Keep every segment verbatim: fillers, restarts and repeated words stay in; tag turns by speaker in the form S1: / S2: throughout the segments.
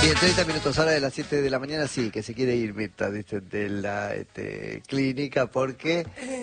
S1: Bien, treinta minutos ahora de las siete de la mañana, sí, que se quiere ir Mirta, ¿viste? De la este, clínica, porque...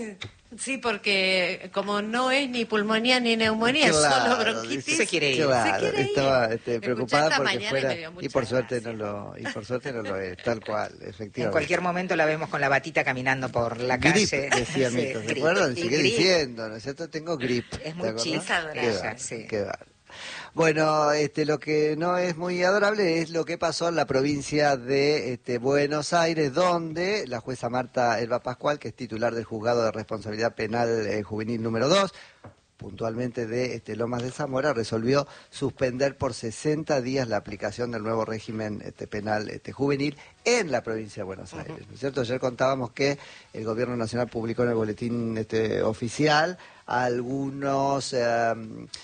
S2: Sí, porque como no es ni pulmonía ni neumonía,
S1: claro,
S2: es solo bronquitis.
S1: Dice,
S2: Se quiere ir.
S1: Claro,
S2: se quiere
S1: estaba
S2: ir.
S1: este, preocupada porque fuera... Y, y por suerte
S2: gracia.
S1: no lo y por suerte no lo es, tal cual, efectivamente.
S3: En cualquier momento la vemos con la batita caminando por la
S1: grip,
S3: calle.
S1: decía
S3: sí,
S1: Mirta, ¿se
S3: grip.
S1: acuerdan?
S3: Y
S1: Sigue
S3: grip.
S1: diciendo, ¿no es cierto? Tengo grip.
S3: Es muy
S2: chisa,
S1: Qué
S3: sí.
S1: Qué va. Bueno, este, lo que no es muy adorable es lo que pasó en la provincia de este, Buenos Aires, donde la jueza Marta Elba Pascual, que es titular del Juzgado de Responsabilidad Penal eh, Juvenil número dos, puntualmente de este, Lomas de Zamora, resolvió suspender por sesenta días la aplicación del nuevo régimen este, penal este, juvenil en la provincia de Buenos Aires. ¿No es cierto? Ayer contábamos que el Gobierno Nacional publicó en el boletín este, oficial algunos... Eh,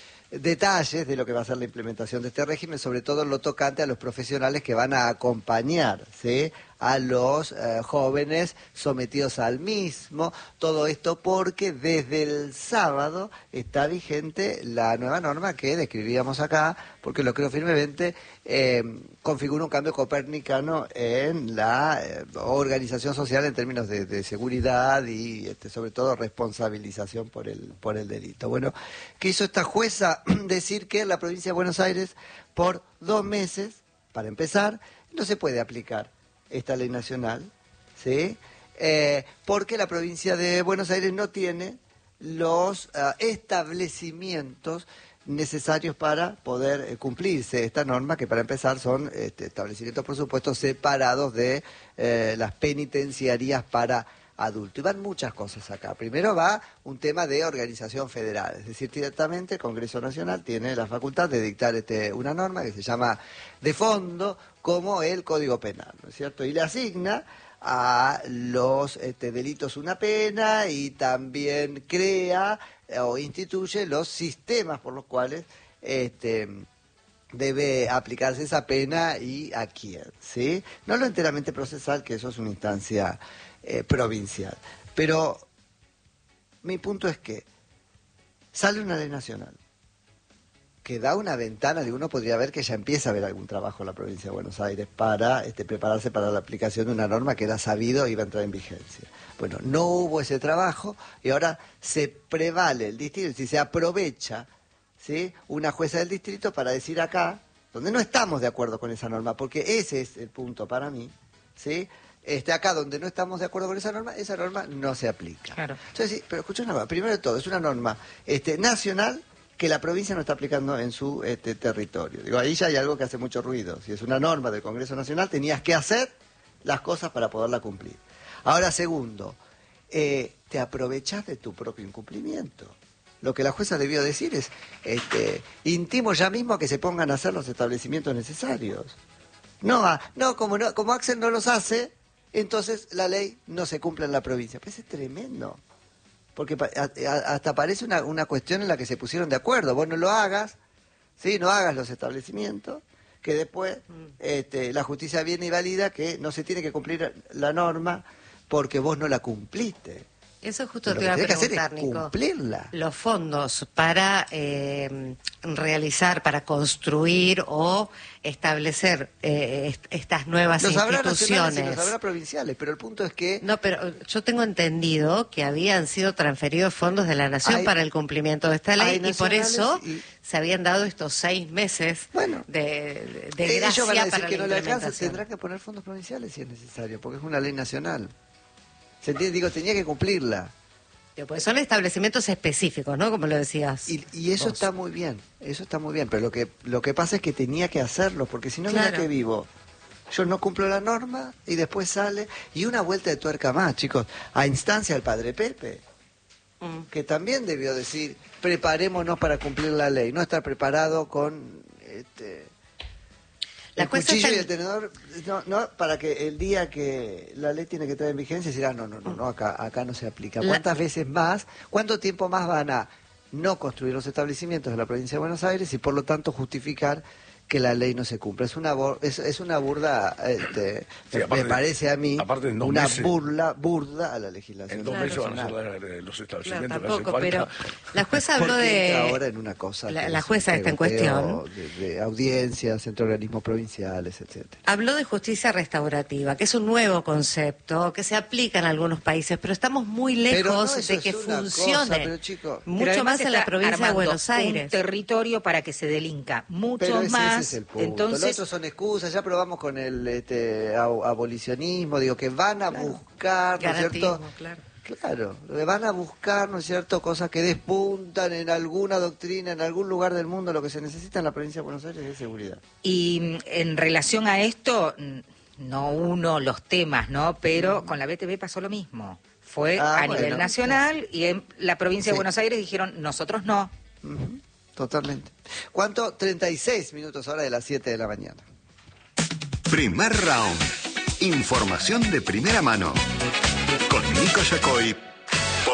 S1: detalles de lo que va a ser la implementación de este régimen, sobre todo en lo tocante a los profesionales que van a acompañar, ¿sí?, a los eh, jóvenes sometidos al mismo. Todo esto porque desde el sábado está vigente la nueva norma que describíamos acá, porque lo creo firmemente, eh, configura un cambio copernicano en la eh, organización social en términos de, de seguridad y este, sobre todo responsabilización por el, por el delito. Bueno, ¿qué hizo esta jueza? Decir que en la provincia de Buenos Aires por dos meses, para empezar, no se puede aplicar esta ley nacional, ¿sí? Eh, porque la provincia de Buenos Aires no tiene los uh, establecimientos necesarios para poder eh, cumplirse esta norma, que para empezar son este, establecimientos, por supuesto, separados de eh, las penitenciarías para adultos. Y van muchas cosas acá. Primero va un tema de organización federal, es decir, directamente el Congreso Nacional tiene la facultad de dictar este, una norma que se llama de fondo como el Código Penal, ¿no es cierto? Y le asigna a los este, delitos una pena y también crea eh, o instituye los sistemas por los cuales este, debe aplicarse esa pena y a quién, ¿sí? No lo enteramente procesal, que eso es una instancia eh, provincial. Pero mi punto es que sale una ley nacional que da una ventana, de uno podría ver que ya empieza a haber algún trabajo en la provincia de Buenos Aires para este, prepararse para la aplicación de una norma que era sabido iba a entrar en vigencia. Bueno, no hubo ese trabajo y ahora se prevale el distrito, es decir, se aprovecha, ¿sí?, una jueza del distrito para decir acá, donde no estamos de acuerdo con esa norma, porque ese es el punto para mí, ¿sí?, este, acá donde no estamos de acuerdo con esa norma, esa norma no se aplica. Claro. Entonces, sí, pero escucha una cosa, primero de todo, es una norma este, nacional que la provincia no está aplicando en su este, territorio. Digo, ahí ya hay algo que hace mucho ruido. Si es una norma del Congreso Nacional, tenías que hacer las cosas para poderla cumplir. Ahora, segundo, eh, te aprovechás de tu propio incumplimiento. Lo que la jueza debió decir es, este, intimo ya mismo a que se pongan a hacer los establecimientos necesarios. No, a, no, como no, como Axel no los hace, entonces la ley no se cumple en la provincia. Pues es tremendo. Porque hasta parece una, una cuestión en la que se pusieron de acuerdo. Vos no lo hagas, ¿sí? No hagas los establecimientos, que después este, la justicia viene y valida que no se tiene que cumplir la norma porque vos no la cumpliste.
S2: Eso justo
S1: Lo
S2: te iba a
S1: que
S2: preguntar,
S1: que hacer es
S2: Nico.
S1: Cumplirla.
S2: Los fondos para eh, realizar, para construir o establecer eh, est estas nuevas
S1: los
S2: instituciones.
S1: Habrá nacionales y los habrá provinciales, pero el punto es que...
S2: No, pero yo tengo entendido que habían sido transferidos fondos de la Nación
S1: hay,
S2: para el cumplimiento de esta ley y por eso
S1: y...
S2: se habían dado estos seis meses
S1: bueno,
S2: de, de, de gracia
S1: ellos van a decir
S2: para
S1: que
S2: la
S1: no le alcanza,
S2: implementación.
S1: tendrán que poner fondos provinciales si es necesario, porque es una ley nacional. ¿Se entiende? Digo, tenía que cumplirla.
S2: Pues son establecimientos específicos, ¿no? Como lo decías.
S1: Y, y eso vos. Está muy bien, eso está muy bien, pero lo que lo que pasa es que tenía que hacerlo, porque si no,
S2: claro.
S1: Mira que vivo. Yo no cumplo la norma y después sale. Y una vuelta de tuerca más, chicos, a instancia del padre Pepe, mm. que también debió decir, preparémonos para cumplir la ley, no estar preparado con... este
S2: La
S1: el cuchillo
S2: está...
S1: y el tenedor, no, no, para que el día que la ley tiene que estar en vigencia, decir, ah, no, no, no, no acá, acá no se aplica. ¿Cuántas la... veces más, cuánto tiempo más van a no construir los establecimientos de la provincia de Buenos Aires y por lo tanto justificar que la ley no se cumpla. Es una es, es una burda, este, sí, me, aparte, me parece a mí, una meses, burla burda a la legislación.
S4: En dos
S1: claro,
S4: meses van a cerrar los establecimientos.
S2: Claro, tampoco, pero la jueza habló de...
S1: ahora en una cosa
S2: la, la jueza está en cuestión.
S1: De, de audiencias, entre organismos provinciales, etcétera.
S2: Habló de justicia restaurativa, que es un nuevo concepto, que se aplica en algunos países, pero estamos muy lejos no, de que funcione. Cosa, pero, chico,
S3: mucho
S2: pero
S3: más en la provincia de Buenos Aires. Un territorio para que se delinca mucho
S1: pero ese,
S3: más.
S1: Ese es el punto.
S3: Entonces,
S1: los otros son excusas. Ya probamos con el este, abolicionismo, digo que van a claro. buscar, ¿no es cierto?
S2: Claro.
S1: Claro, van a buscar, ¿no es cierto?, cosas que despuntan en alguna doctrina, en algún lugar del mundo. Lo que se necesita en la provincia de Buenos Aires es seguridad.
S3: Y en relación a esto, no uno los temas, ¿no? Pero con la B T V pasó lo mismo. Fue ah, a bueno, nivel nacional y en la provincia sí. de Buenos Aires dijeron, nosotros no.
S1: Uh-huh. Totalmente. ¿Cuánto? treinta y seis minutos ahora de las siete de la mañana.
S5: Primer round. Información de primera mano. Con Nico Yacoy